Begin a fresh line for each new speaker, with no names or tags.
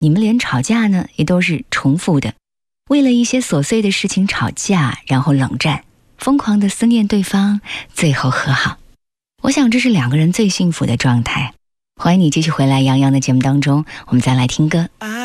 你们连吵架呢也都是重复的，为了一些琐碎的事情吵架，然后冷战，疯狂的思念对方，最后和好。我想这是两个人最幸福的状态。欢迎你继续回来杨洋的节目当中，我们再来听歌。